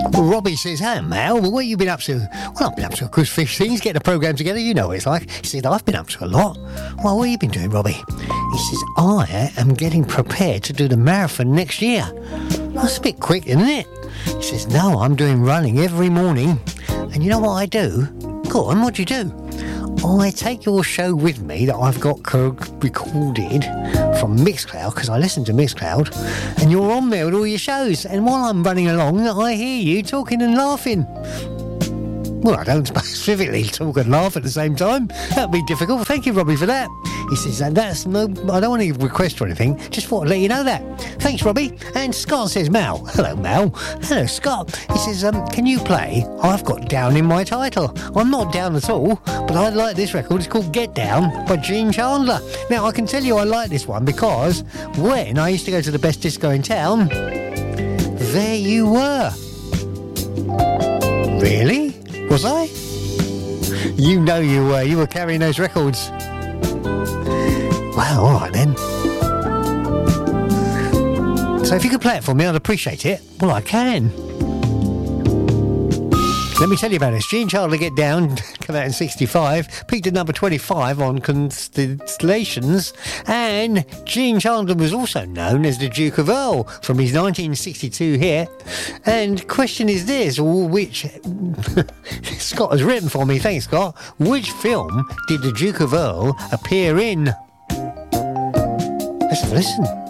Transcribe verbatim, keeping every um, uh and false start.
Well, Robbie says, hey, Mal, what have you been up to? Well, I've been up to a good fish things, getting a programme together, you know what it's like. He said, I've been up to a lot. Well, what have you been doing, Robbie? He says, I am getting prepared to do the marathon next year. That's a bit quick, isn't it? He says, no, I'm doing running every morning. And you know what I do? Go on, what do you do? I take your show with me that I've got co- recorded from Mixcloud, because I listen to Mixcloud, and you're on there with all your shows, and while I'm running along I hear you talking and laughing. Well, I don't specifically talk and laugh at the same time. That'd be difficult. Thank you, Robbie, for that. He says, and that's no, I don't want to request or anything, just thought I'd let you know that. Thanks, Robbie. And Scott says, Mal. Hello, Mal. Hello, Scott. He says, um, can you play I've Got Down in My Title? I'm not down at all, but I like this record. It's called Get Down by Gene Chandler. Now, I can tell you I like this one because when I used to go to the best disco in town, there you were. Really? Was I? You know you were. You were carrying those records. Well, all right then. So if you could play it for me, I'd appreciate it. Well, I can. Let me tell you about this. Gene Chandler, Get Down, came out in sixty-five, peaked at number twenty-five on Constellations, and Gene Chandler was also known as the Duke of Earl from his nineteen sixty-two hit. And question is this, which Scott has written for me, thanks Scott, which film did the Duke of Earl appear in? Let's have a listen.